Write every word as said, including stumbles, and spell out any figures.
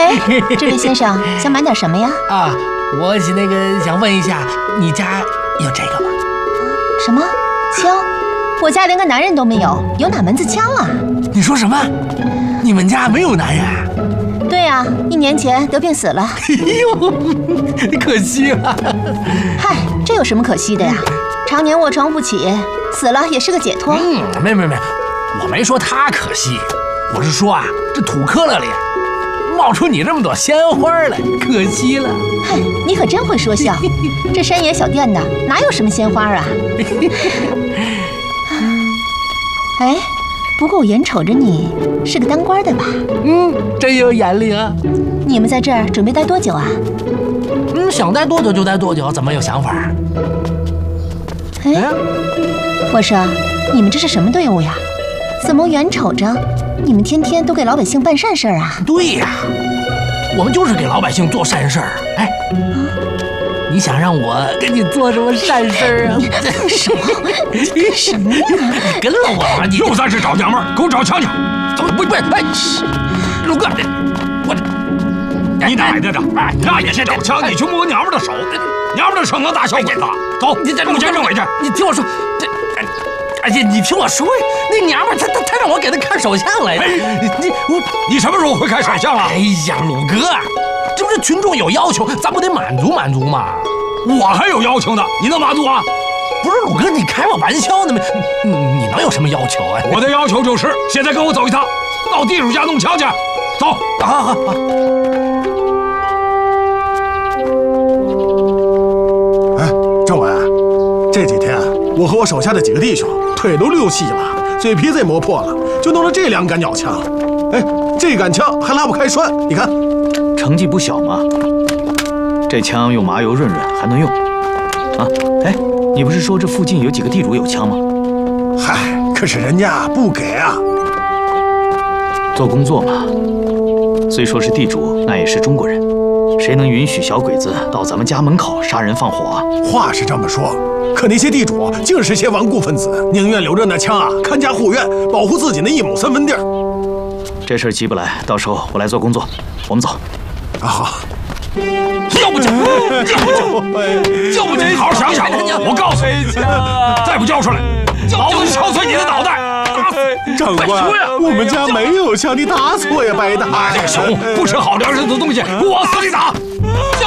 哎，这位先生想买点什么呀？ 啊，我是那个想问一下，你家有这个吗？ 什么枪？我家连个男人都没有，有哪门子枪啊？ 你说什么？你们家没有男人？ 对啊，一年前得病死了。 哎呦，可惜了。 嗨，这有什么可惜的呀？常年卧床不起，死了也是个解脱。 嗯，没没没，我没说他可惜，我是说啊，这土坷勒里冒出你这么朵鲜花来，可惜了。 嗨，你可真会说笑。这山野小店的哪有什么鲜花啊？哎，不过我眼瞅着你是个当官的吧？ 嗯，真有眼力啊！ 你们在这儿准备待多久啊？ 嗯，想待多久就待多久，怎么有想法？ 哎，我说，你们这是什么队伍呀？怎么眼瞅着你们天天都给老百姓办善事啊？ 对呀，我们就是给老百姓做善事儿。哎，啊、你想让我给你做什么善事儿啊？ 放手！干什么呀？ 你跟了我，你又在这找娘们儿，给我找枪去！ 怎么不不？哎，陆哥，我你奶奶的！哎，那也是找枪，你去摸娘们的手，娘们的手能大小鬼子？走， 你这跟我见政委去。 你听我说，这，哎呀，你听我说，那娘们她她她让我给她看手相来着。 你我你什么时候会看手相了？ 哎呀，鲁哥，这不是群众有要求，咱不得满足满足吗？ 我还有要求呢，你能满足啊？ 不是鲁哥，你开我玩笑呢吗？你你能有什么要求啊？ 我的要求就是，现在跟我走一趟，到地主家弄枪去。走， 好好好。 哎，政委，这几天我和我手下的几个弟兄腿都溜细了，嘴皮子也磨破了，就弄了这两杆鸟枪。哎，这杆枪还拉不开栓，你看， 成绩不小嘛。这枪用麻油润润还能用。啊，哎，你不是说这附近有几个地主有枪吗？ 嗨，可是人家不给啊。 做工作嘛，虽说是地主，那也是中国人，谁能允许小鬼子到咱们家门口杀人放火啊？ 话是这么说，可那些地主竟是些顽固分子，宁愿留着那枪啊，看家护院，保护自己那一亩三分地儿。 这事儿急不来，到时候我来做工作，我们走。 啊好。 要不交，要不交，要不你好好想想。我告诉你，再不交出来，老子敲碎你的脑袋！ 长官，我们家没有枪，你打死我也白打。 这个熊不吃好粮食的东西，往死里打！